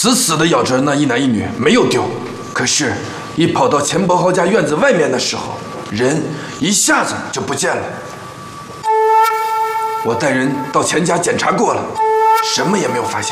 死死地咬着那一男一女，没有丢。可是，一跑到钱伯豪家院子外面的时候，人一下子就不见了。我带人到钱家检查过了，什么也没有发现。